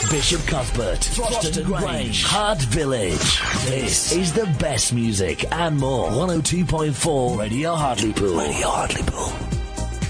Bishop Cuthbert, Throston Grange, Hart Village. This is the best music and more. 102.4 Radio Hartlepool. Radio Hartlepool.